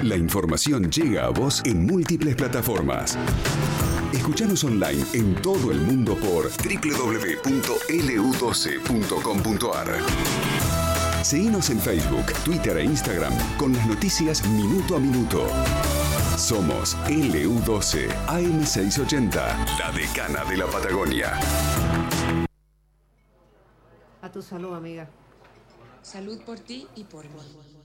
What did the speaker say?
La información llega a vos en múltiples plataformas. Escuchanos online en todo el mundo por www.lu12.com.ar. Seguinos en Facebook, Twitter e Instagram con las noticias minuto a minuto. Somos LU12 AM680, la decana de la Patagonia. A tu salud, amiga. Salud por ti y por mí.